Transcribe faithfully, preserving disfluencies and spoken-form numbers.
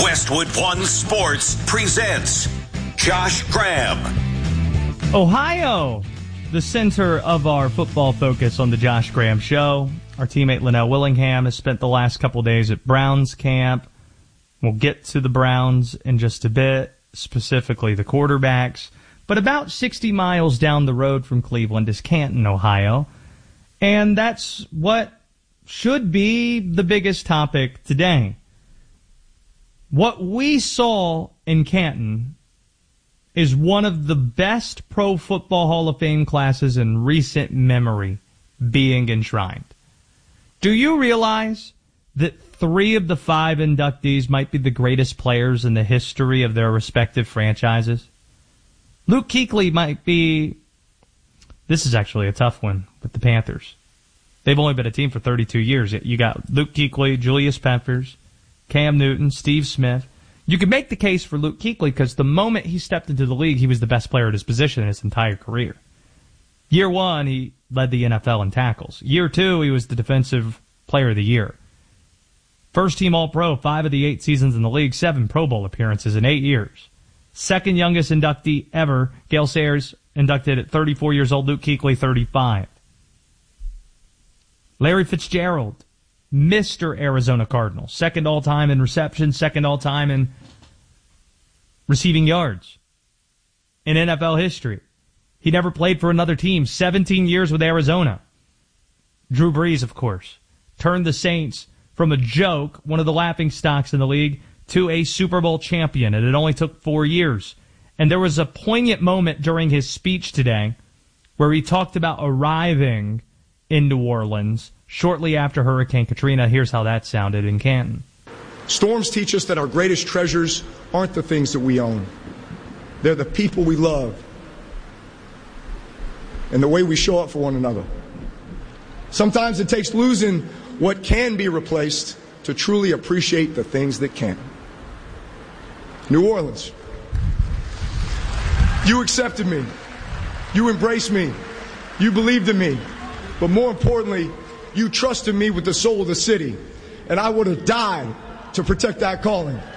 Westwood One Sports presents Josh Graham. Ohio, the center of our football focus on the Josh Graham Show. Our teammate Linnell Willingham has spent the last couple days at Browns camp. We'll get to the Browns in just a bit, specifically the quarterbacks. But about sixty miles down the road from Cleveland is Canton, Ohio. And that's what should be the biggest topic today. What we saw in Canton is one of the best Pro Football Hall of Fame classes in recent memory being enshrined. Do you realize that three of the five inductees might be the greatest players in the history of their respective franchises? Luke Kuechly might be... This is actually a tough one with the Panthers. They've only been a team for thirty-two years. You got Luke Kuechly, Julius Peppers, Cam Newton, Steve Smith. You could make the case for Luke Kuechly because the moment he stepped into the league, he was the best player at his position in his entire career. Year one, he led the N F L in tackles. Year two, he was the defensive player of the year. First team All-Pro, five of the eight seasons in the league, seven Pro Bowl appearances in eight years. Second youngest inductee ever, Gale Sayers inducted at thirty-four years old, Luke Kuechly, thirty-five. Larry Fitzgerald, Mister Arizona Cardinals, second all-time in receptions, second all-time in receiving yards in N F L history. He never played for another team, seventeen years with Arizona. Drew Brees, of course, turned the Saints from a joke, one of the laughingstocks in the league, to a Super Bowl champion, and it only took four years. And there was a poignant moment during his speech today where he talked about arriving in New Orleans shortly after Hurricane Katrina. Here's how that sounded in Canton. Storms teach us that our greatest treasures aren't the things that we own. They're the people we love and the way we show up for one another. Sometimes it takes losing what can be replaced to truly appreciate the things that can't. New Orleans, you accepted me. You embraced me. You believed in me. But more importantly, you trusted me with the soul of the city. And I would have died to protect that calling.